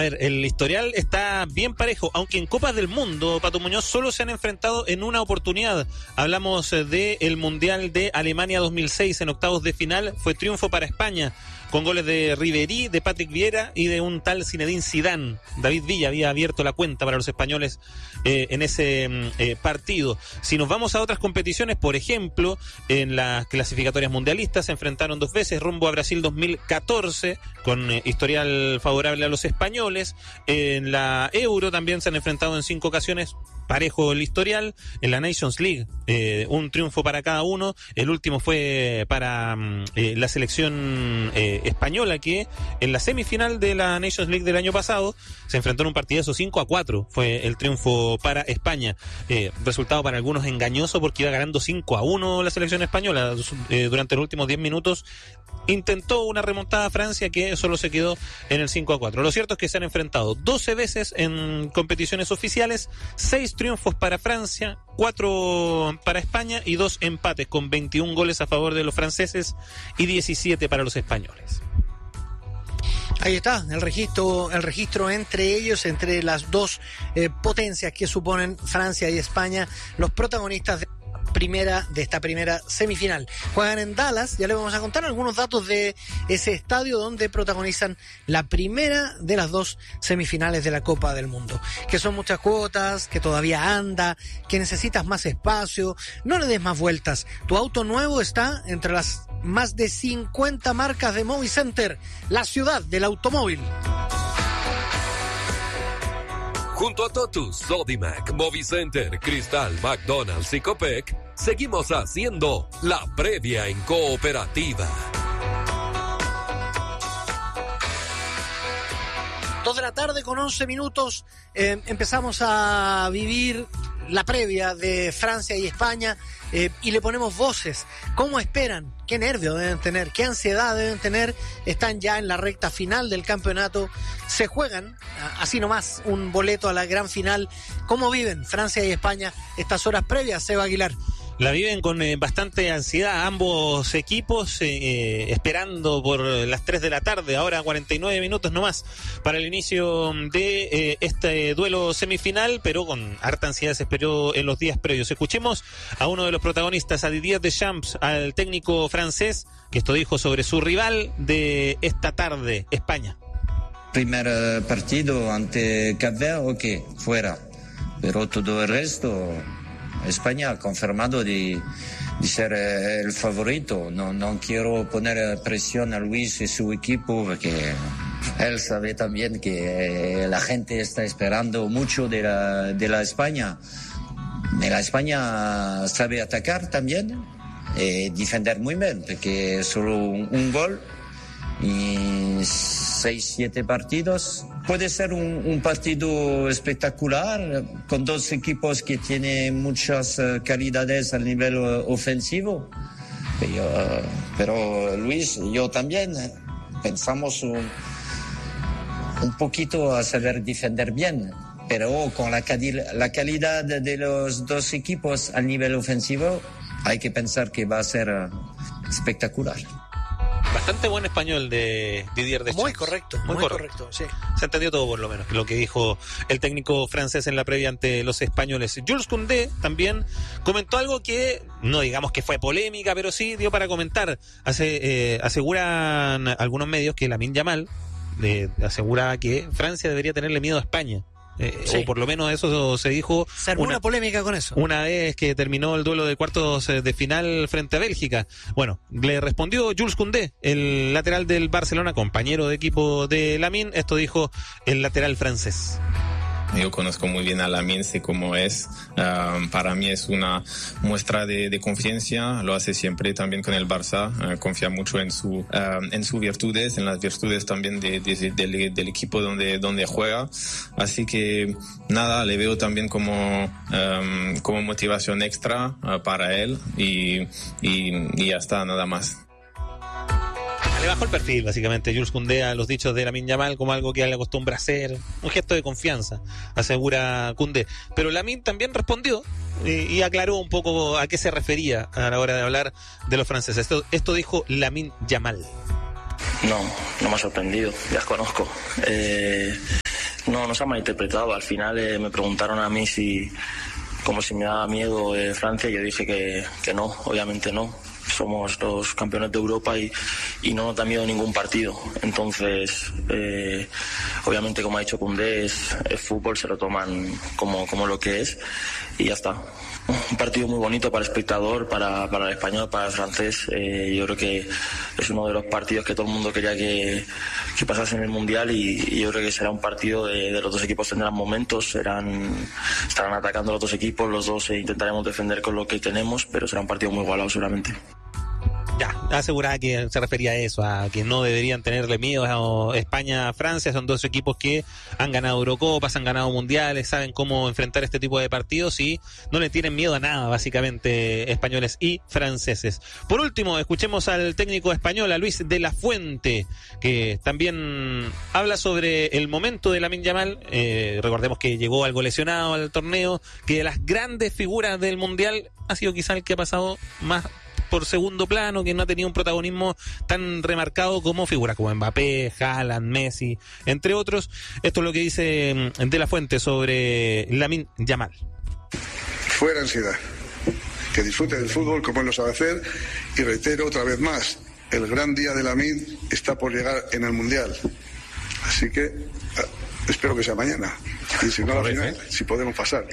ver, el historial está bien parejo, aunque en Copas del Mundo, Pato Muñoz, solo se han enfrentado en una oportunidad. Hablamos del Mundial de Alemania 2006, en octavos de final, fue triunfo para España, con goles de Ribery, de Patrick Vieira y de un tal Zinedine Zidane. David Villa había abierto la cuenta para los españoles en ese partido. Si nos vamos a otras competiciones, por ejemplo, en las clasificatorias mundialistas se enfrentaron 2 veces, rumbo a Brasil 2014, con historial favorable a los españoles. En la Euro también se han enfrentado en 5 ocasiones, parejo el historial. En la Nations League, un triunfo para cada uno. El último fue para la selección española, que en la semifinal de la Nations League del año pasado se enfrentó en un partidazo 5-4, fue el triunfo para España. Resultado para algunos engañoso, porque iba ganando 5-1 la selección española. Durante los últimos 10 minutos intentó una remontada a Francia, que solo se quedó en el 5-4. Lo cierto es que se han enfrentado 12 veces en competiciones oficiales, 6 triunfos para Francia, 4 para España y 2 empates, con 21 goles a favor de los franceses y 17 para los españoles. Ahí está, el registro entre ellos, entre las dos potencias que suponen Francia y España, los protagonistas de esta primera semifinal. Juegan en Dallas, ya les vamos a contar algunos datos de ese estadio donde protagonizan la primera de las 2 semifinales de la Copa del Mundo. Que son muchas cuotas, que todavía anda, que necesitas más espacio, no le des más vueltas. Tu auto nuevo está entre las más de 50 marcas de Movicenter, la ciudad del automóvil. Junto a Totus, Sodimac, Movicenter, Cristal, McDonald's y Copec, seguimos haciendo la previa en Cooperativa. 2 de la tarde con 11 minutos, empezamos a vivir la previa de Francia y España, y le ponemos voces. ¿Cómo esperan? ¿Qué nervios deben tener? ¿Qué ansiedad deben tener? Están ya en la recta final del campeonato, se juegan así nomás un boleto a la gran final. ¿Cómo viven Francia y España estas horas previas, Seba Aguilar? La viven con bastante ansiedad ambos equipos, esperando por las 3 de la tarde, ahora 49 minutos nomás para el inicio de este duelo semifinal, pero con harta ansiedad se esperó en los días previos. Escuchemos a uno de los protagonistas, a Didier Deschamps, al técnico francés, que esto dijo sobre su rival de esta tarde, España. Primer partido ante Cap Verde, ok, fuera, pero todo el resto... España ha confirmado de ser el favorito. No quiero poner presión a Luis y su equipo, porque él sabe también que la gente está esperando mucho de la España. De la España sabe atacar también y defender muy bien, porque solo un gol y 6-7 partidos. Puede ser un partido espectacular, con 2 equipos que tienen muchas calidades al nivel ofensivo. Pero Luis y yo también pensamos un poquito a saber defender bien, pero con la calidad de los 2 equipos al nivel ofensivo hay que pensar que va a ser espectacular. Bastante buen español de Didier Deschamps. Muy correcto, sí. Se entendió todo, por lo menos, lo que dijo el técnico francés en la previa ante los españoles. Jules Koundé también comentó algo que, no digamos que fue polémica, pero sí dio para comentar. Aseguran algunos medios que Lamine Yamal asegura que Francia debería tenerle miedo a España. Sí. O por lo menos eso se dijo. Se armó una polémica con eso. Una vez que terminó el duelo de cuartos de final frente a Bélgica. Bueno, le respondió Jules Koundé, el lateral del Barcelona, compañero de equipo de Lamine. Esto dijo el lateral francés. Yo conozco muy bien a Lamine, sé cómo es. Para mí es una muestra de confianza. Lo hace siempre también con el Barça. Confía mucho en sus virtudes, en las virtudes también del equipo donde juega. Así que nada, le veo también como motivación extra para él y ya está, nada más. Le bajó el perfil, básicamente, Jules Koundé a los dichos de Lamine Yamal como algo que él le acostumbra a hacer, un gesto de confianza, asegura Koundé. Pero Lamine también respondió y aclaró un poco a qué se refería a la hora de hablar de los franceses. Esto dijo Lamine Yamal. No me ha sorprendido, ya os conozco. No se ha malinterpretado. Al final me preguntaron a mí como si me daba miedo Francia, y yo dije que no, obviamente no. Somos los campeones de Europa y no nos da miedo ningún partido. Entonces, obviamente, como ha dicho Koundé, es fútbol, se lo toman como lo que es y ya está. Un partido muy bonito para el espectador, para el español, para el francés. Yo creo que es uno de los partidos que todo el mundo quería que pasase en el Mundial, y yo creo que será un partido de los dos equipos tendrán momentos, estarán atacando los dos equipos, los dos intentaremos defender con lo que tenemos, pero será un partido muy igualado seguramente. Ya, aseguraba que se refería a eso, a que no deberían tenerle miedo a España, Francia. Son dos equipos que han ganado Eurocopas, han ganado Mundiales, saben cómo enfrentar este tipo de partidos y no le tienen miedo a nada, básicamente, españoles y franceses. Por último, escuchemos al técnico español, a Luis de la Fuente, que también habla sobre el momento de Lamine Yamal. Recordemos que llegó algo lesionado al torneo, que de las grandes figuras del Mundial ha sido quizá el que ha pasado más por segundo plano, que no ha tenido un protagonismo tan remarcado como figuras como Mbappé, Haaland, Messi, entre otros. Esto es lo que dice De la Fuente sobre Lamine Yamal. Fuera ansiedad, que disfrute del fútbol como él lo sabe hacer, y reitero otra vez más, el gran día de Lamine está por llegar en el Mundial, así que espero que sea mañana, y si no, la final, si podemos pasar.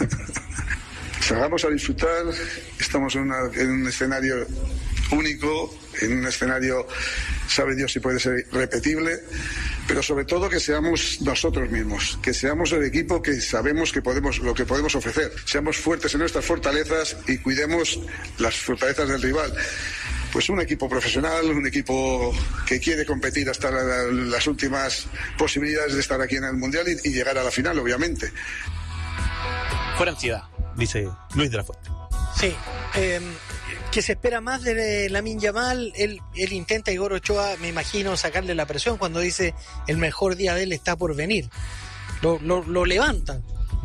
Salgamos a disfrutar, estamos en un escenario único, en un escenario, sabe Dios si puede ser repetible, pero sobre todo que seamos nosotros mismos, que seamos el equipo que sabemos que lo que podemos ofrecer, seamos fuertes en nuestras fortalezas y cuidemos las fortalezas del rival. Pues un equipo profesional, un equipo que quiere competir hasta las últimas posibilidades de estar aquí en el Mundial y llegar a la final, obviamente. Fuera ansiedad, dice Luis de la Fuente. Sí, que se espera más de Lamine Yamal. Él intenta, Igor Ochoa, me imagino, sacarle la presión cuando dice el mejor día de él está por venir. Lo levantan.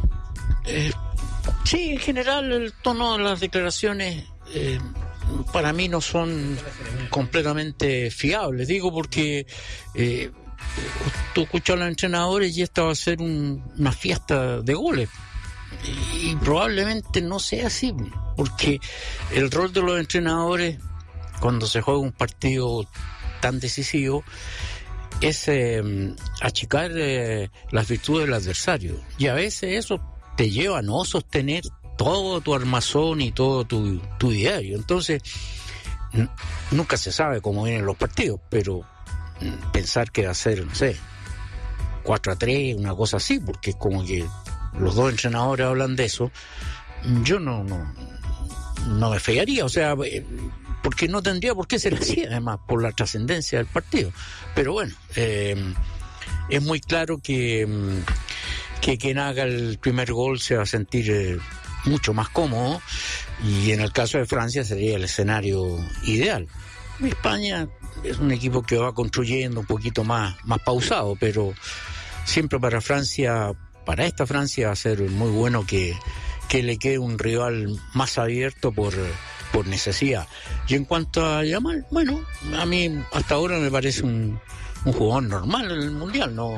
Sí, en general el tono de las declaraciones para mí no son completamente fiables. Digo porque tú escuchas a los entrenadores y esta va a ser una fiesta de goles. Y probablemente no sea así, porque el rol de los entrenadores cuando se juega un partido tan decisivo es achicar las virtudes del adversario, y a veces eso te lleva a no sostener todo tu armazón y todo tu diario. Entonces nunca se sabe cómo vienen los partidos, pero pensar que va a ser, no sé, 4-3, una cosa así, porque es como que los dos entrenadores hablan de eso, yo no me fiaría, o sea, porque no tendría por qué ser así, además, por la trascendencia del partido. Pero bueno, es muy claro que quien haga el primer gol se va a sentir mucho más cómodo, y en el caso de Francia sería el escenario ideal. España es un equipo que va construyendo un poquito más pausado, pero siempre para esta Francia va a ser muy bueno que le quede un rival más abierto por necesidad. Y en cuanto a Yamal, bueno, a mí hasta ahora me parece un jugador normal en el Mundial. No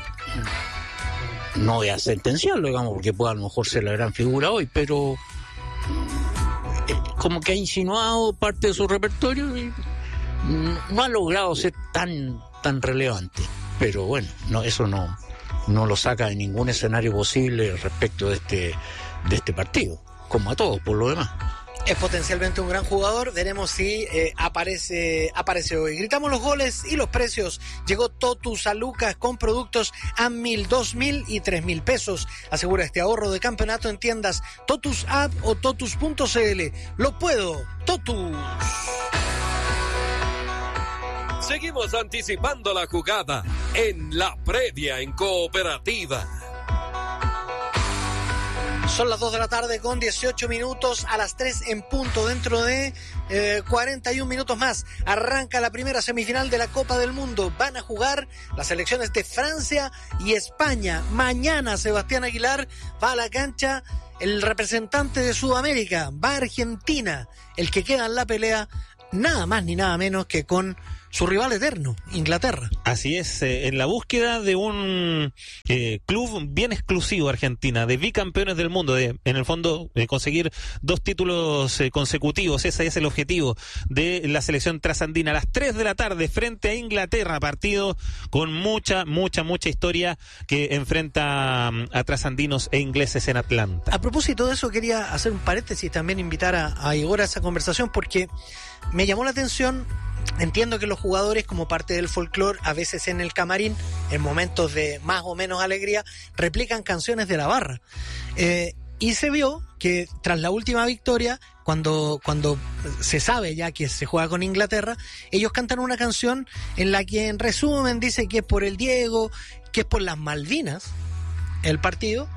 voy a sentenciarlo, digamos, porque puede a lo mejor ser la gran figura hoy, pero como que ha insinuado parte de su repertorio y no ha logrado ser tan relevante. Pero bueno, eso no lo saca de ningún escenario posible respecto de este partido, como a todos por lo demás. Es potencialmente un gran jugador, veremos si aparece hoy. Gritamos los goles y los precios. Llegó Totus a Lucas con productos a 1.000, 2.000 y 3.000 pesos. Asegura este ahorro de campeonato en tiendas Totus App o Totus.cl. Lo puedo, Totus. Seguimos anticipando la jugada en la previa en Cooperativa. Son las 2 de la tarde con 18 minutos, a las 3 en punto. Dentro de 41 minutos más arranca la primera semifinal de la Copa del Mundo. Van a jugar las selecciones de Francia y España. Mañana Sebastián Aguilar va a la cancha. El representante de Sudamérica va a Argentina. El que queda en la pelea, nada más ni nada menos que con su rival eterno, Inglaterra. Así es, en la búsqueda de un club bien exclusivo, Argentina, de bicampeones del mundo, en el fondo conseguir 2 títulos consecutivos. Ese es el objetivo de la selección trasandina. A las 3 de la tarde frente a Inglaterra, partido con mucha historia que enfrenta a trasandinos e ingleses en Atlanta. A propósito de eso, quería hacer un paréntesis, también invitar a Igor a esa conversación, porque me llamó la atención. Entiendo que los jugadores, como parte del folclore, a veces en el camarín, en momentos de más o menos alegría, replican canciones de la barra. Y se vio que tras la última victoria, cuando se sabe ya que se juega con Inglaterra, ellos cantan una canción en la que en resumen dice que es por el Diego, que es por las Malvinas el partido,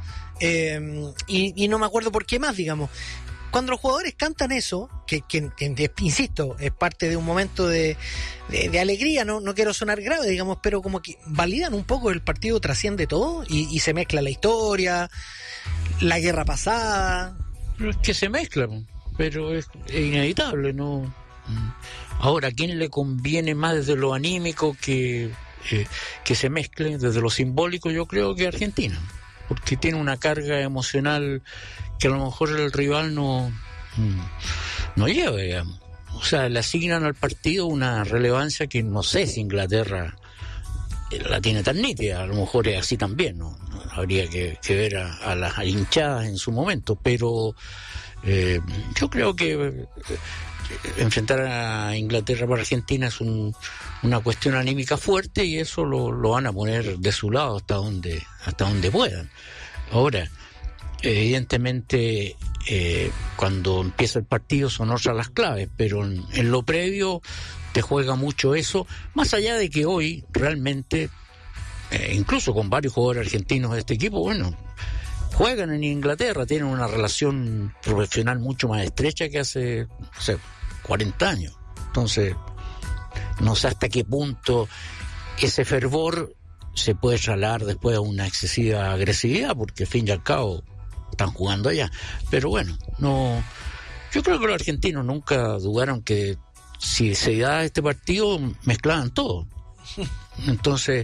y no me acuerdo por qué más, digamos. Cuando los jugadores cantan eso, que insisto, es parte de un momento de alegría, no quiero sonar grave, digamos, pero como que validan un poco el partido, trasciende todo y se mezcla la historia, la guerra pasada. Es que se mezclan, pero es inevitable, ¿no? Ahora, ¿a quién le conviene más desde lo anímico que se mezcle desde lo simbólico? Yo creo que Argentina, porque tiene una carga emocional que a lo mejor el rival no lleva, digamos. O sea, le asignan al partido una relevancia que no sé si Inglaterra la tiene tan nítida. A lo mejor es así también, ¿no? Habría que ver a las hinchadas en su momento, pero yo creo que enfrentar a Inglaterra para Argentina es una cuestión anímica fuerte, y eso lo van a poner de su lado hasta donde puedan. Ahora, evidentemente, cuando empieza el partido son otras las claves, pero en lo previo te juega mucho eso, más allá de que hoy realmente, incluso con varios jugadores argentinos de este equipo, bueno, juegan en Inglaterra, tienen una relación profesional mucho más estrecha que hace 40 años. Entonces, no sé hasta qué punto ese fervor se puede trasladar después a una excesiva agresividad, porque al fin y al cabo están jugando allá. Pero bueno, no, yo creo que los argentinos nunca dudaron que si se da este partido mezclaban todo. Entonces,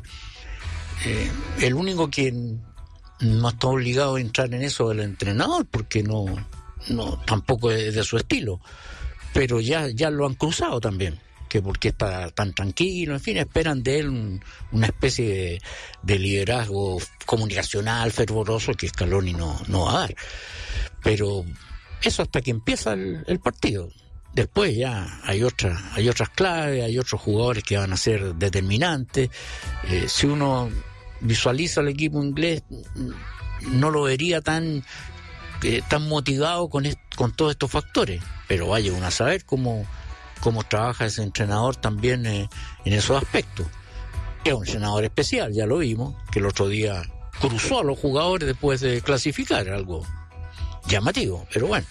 el único quien no está obligado a entrar en eso es el entrenador, porque no tampoco es de su estilo, pero ya lo han cruzado también, que porque está tan tranquilo, en fin, esperan de él una especie de liderazgo comunicacional fervoroso que Scaloni no va a dar. Pero eso hasta que empieza el partido. Después ya hay otras claves, hay otros jugadores que van a ser determinantes. Si uno visualiza al equipo inglés, no lo vería tan motivado con todos estos factores, pero vaya uno a saber cómo trabaja ese entrenador también en esos aspectos. Es un entrenador especial, ya lo vimos, que el otro día cruzó a los jugadores después de clasificar, algo llamativo, pero bueno,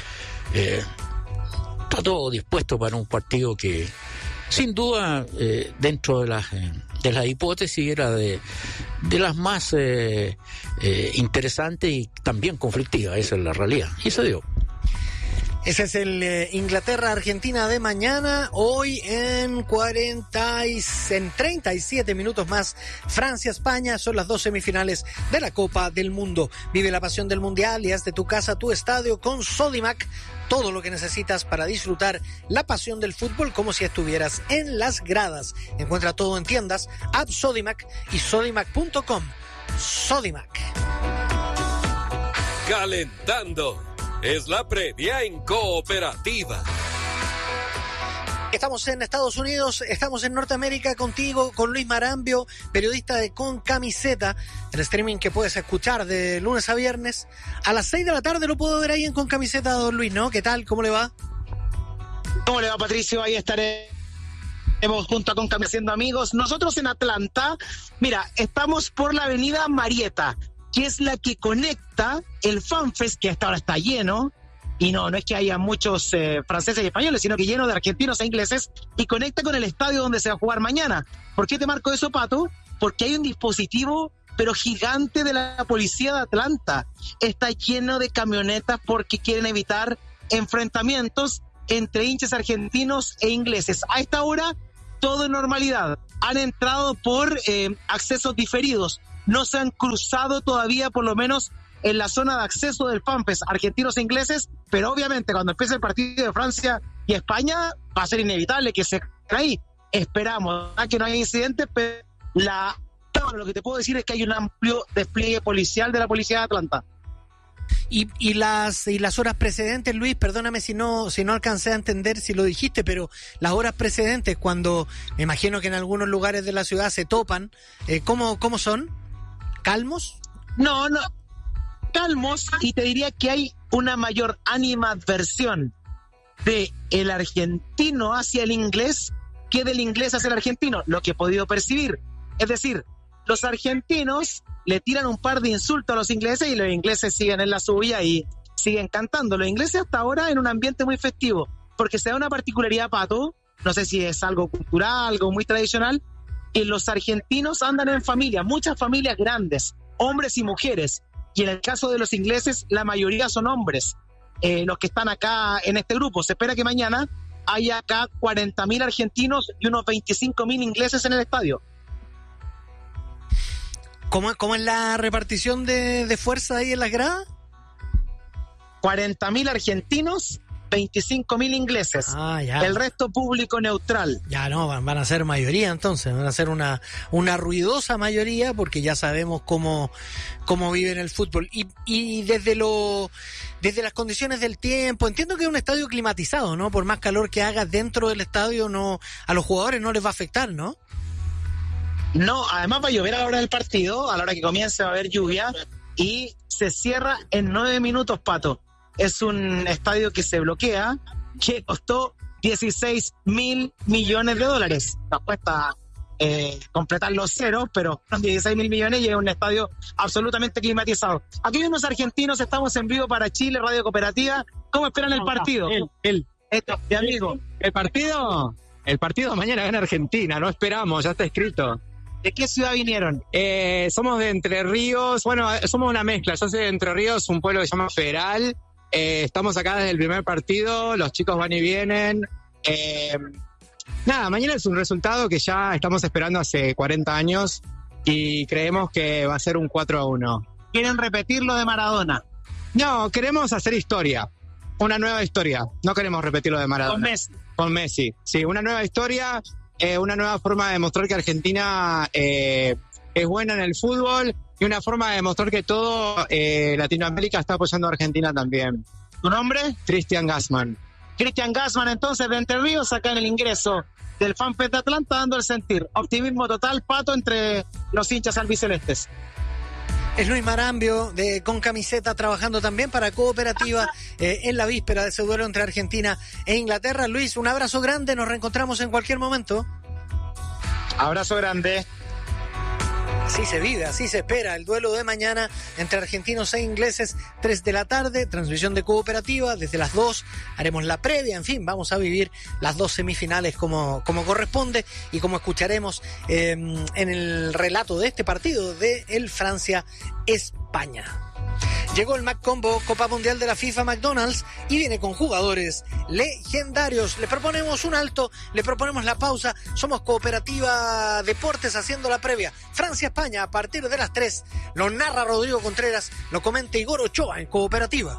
está todo dispuesto para un partido que sin duda dentro de las hipótesis era de las más interesantes y también conflictivas. Esa es la realidad, y se dio. Ese es el Inglaterra-Argentina de mañana. Hoy en 37 minutos más, Francia-España. Son las 2 semifinales de la Copa del Mundo. Vive la pasión del Mundial y haz de tu casa tu estadio con Sodimac. Todo lo que necesitas para disfrutar la pasión del fútbol como si estuvieras en las gradas. Encuentra todo en tiendas, app Sodimac y sodimac.com. Sodimac. Calentando. Es la previa en Cooperativa. Estamos en Estados Unidos, estamos en Norteamérica contigo, con Luis Marambio, periodista de Con Camiseta, el streaming que puedes escuchar de lunes a viernes. A las 6 de la tarde lo puedo ver ahí en Con Camiseta, don Luis, ¿no? ¿Qué tal? ¿Cómo le va? ¿Cómo le va, Patricio? Ahí estaremos junto a Con Camiseta siendo amigos. Nosotros en Atlanta, mira, estamos por la avenida Marietta, que es la que conecta el FanFest, que hasta ahora está lleno, y no es que haya muchos franceses y españoles, sino que lleno de argentinos e ingleses, y conecta con el estadio donde se va a jugar mañana. ¿Por qué te marco eso, Pato? Porque hay un dispositivo, pero gigante, de la policía de Atlanta. Está lleno de camionetas porque quieren evitar enfrentamientos entre hinchas argentinos e ingleses. A esta hora todo en normalidad. Han entrado por accesos diferidos. No se han cruzado todavía, por lo menos en la zona de acceso del FAMPES, argentinos e ingleses, pero obviamente cuando empiece el partido de Francia y España va a ser inevitable que se ahí. Esperamos que no haya incidentes, pero lo que te puedo decir es que hay un amplio despliegue policial de la Policía de Atlanta. Y las horas precedentes, Luis, perdóname si no alcancé a entender si lo dijiste, pero las horas precedentes, cuando me imagino que en algunos lugares de la ciudad se topan, ¿cómo son? ¿Calmos? No, calmos, y te diría que hay una mayor animadversión de el argentino hacia el inglés que del inglés hacia el argentino, lo que he podido percibir. Es decir, los argentinos le tiran un par de insultos a los ingleses y los ingleses siguen en la suya y siguen cantando. Los ingleses hasta ahora en un ambiente muy festivo, porque se da una particularidad, Pato, no sé si es algo cultural, algo muy tradicional, y los argentinos andan en familias, muchas familias grandes, hombres y mujeres, y en el caso de los ingleses la mayoría son hombres, los que están acá en este grupo. Se espera que mañana haya acá 40.000 argentinos y unos 25.000 ingleses en el estadio. ¿Cómo es la repartición de fuerza ahí en las gradas? 40.000 argentinos, 25.000 ingleses. Ya. El resto público neutral. Ya no, van a ser mayoría entonces, van a ser una ruidosa mayoría, porque ya sabemos cómo viven el fútbol. Y desde las condiciones del tiempo, entiendo que es un estadio climatizado, ¿no? Por más calor que haga dentro del estadio, a los jugadores no les va a afectar, ¿no? No, además va a llover a la hora del partido, a la hora que comience va a haber lluvia, y se cierra en 9 minutos, Pato. Es un estadio que se bloquea, que costó $16.000 millones. Nos cuesta completar los ceros, pero son 16.000 millones y es un estadio absolutamente climatizado. Aquí hay unos argentinos, estamos en vivo para Chile, Radio Cooperativa. ¿Cómo esperan el partido? Amigo. El partido mañana gana Argentina, no esperamos, ya está escrito. ¿De qué ciudad vinieron? Somos de Entre Ríos, bueno, somos una mezcla. Yo soy de Entre Ríos, un pueblo que se llama Federal. Estamos acá desde el primer partido, los chicos van y vienen. Mañana es un resultado que ya estamos esperando hace 40 años y creemos que va a ser un 4-1. ¿Quieren repetir lo de Maradona? No, queremos hacer historia, una nueva historia. No queremos repetir lo de Maradona. Con Messi, sí, una nueva historia. Una nueva forma de demostrar que Argentina es buena en el fútbol y una forma de demostrar que todo Latinoamérica está apoyando a Argentina también. ¿Tu nombre? Cristian Gassman. Cristian Gassman, entonces, de Entre Ríos, acá en el ingreso del FAMPES de Atlanta, dando el sentir. Optimismo total, Pato, entre los hinchas albicelestes. Es Luis Marambio, con camiseta, trabajando también para Cooperativa en la víspera de ese duelo entre Argentina e Inglaterra. Luis, un abrazo grande, nos reencontramos en cualquier momento. Abrazo grande. Así se vive, así se espera el duelo de mañana entre argentinos e ingleses, 3 de la tarde, transmisión de Cooperativa, desde las 2 haremos la previa, en fin, vamos a vivir las 2 semifinales como corresponde y como escucharemos en el relato de este partido de el Francia-España. Llegó el McCombo, Copa Mundial de la FIFA McDonald's, y viene con jugadores legendarios. Le proponemos un alto, le proponemos la pausa. Somos Cooperativa Deportes haciendo la previa. Francia-España a partir de las 3. Lo narra Rodrigo Contreras, lo comenta Igor Ochoa en Cooperativa.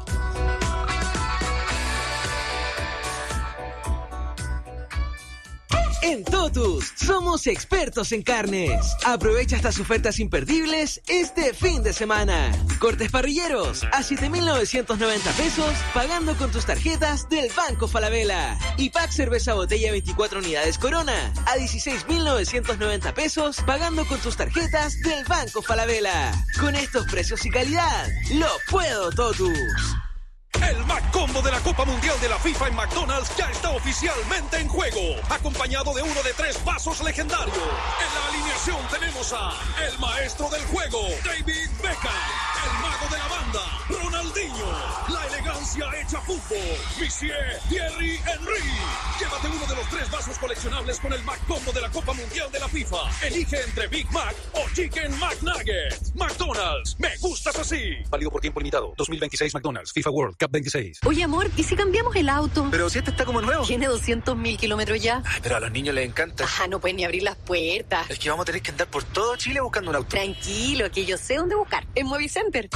En Totus somos expertos en carnes. Aprovecha estas ofertas imperdibles este fin de semana. Cortes parrilleros a 7.990 pesos pagando con tus tarjetas del Banco Falabella. Y pack cerveza botella 24 unidades Corona a 16.990 pesos pagando con tus tarjetas del Banco Falabella. Con estos precios y calidad, lo puedo Totus. El McCombo de la Copa Mundial de la FIFA en McDonald's ya está oficialmente en juego, acompañado de uno de 3 vasos legendarios. En la alineación tenemos a el maestro del juego, David Beckham, el mago de la banda, Ronaldinho, la elegancia Francia hecha fútbol. Monsieur Thierry Henry. Llévate uno de los 3 vasos coleccionables con el McCombo de la Copa Mundial de la FIFA. Elige entre Big Mac o Chicken McNuggets. McDonald's, me gustas así. Válido por tiempo limitado. 2026 McDonald's, FIFA World Cup 26. Oye, amor, ¿y si cambiamos el auto? Pero si este está como nuevo. Tiene 200.000 kilómetros ya. Ay, pero a los niños les encanta. No pueden ni abrir las puertas. Es que vamos a tener que andar por todo Chile buscando un auto. Tranquilo, que yo sé dónde buscar. En Movicenter.